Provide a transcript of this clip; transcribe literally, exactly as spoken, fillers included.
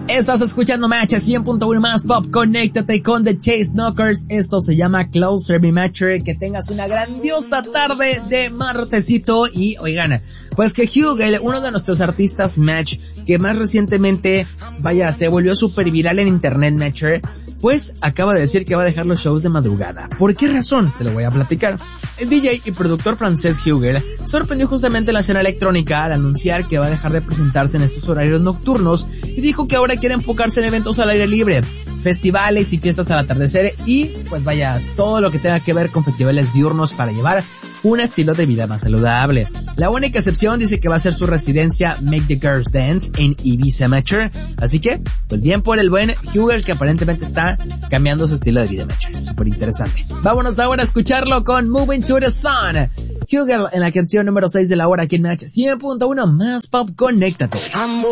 Estás escuchando Match a cien punto uno más Pop. Conéctate con The Chainsmokers. Esto se llama Closer, mi matcher. Que tengas una grandiosa tarde de martesito. Y oigan, pues que Hugel, uno de nuestros artistas Match, que más recientemente, vaya, se volvió súper viral en internet, matcher, pues acaba de decir que va a dejar los shows de madrugada. ¿Por qué razón? Te lo voy a platicar. El D J y productor francés Hugel sorprendió justamente la escena electrónica al anunciar que va a dejar de presentarse en estos horarios nocturnos y dijo que ahora quiere enfocarse en eventos al aire libre, festivales y fiestas al atardecer y, pues vaya, todo lo que tenga que ver con festivales diurnos para llevar un estilo de vida más saludable. La única excepción dice que va a ser su residencia Make the Girls Dance en Ibiza, matcher. Así que, pues bien por el buen Hugel, que aparentemente está cambiando su estilo de vida, matcher. Súper interesante. Vámonos ahora a escucharlo con Moving to the Sun. Hugel en la canción número seis de la hora aquí en Match cien punto uno más Pop. Conéctate.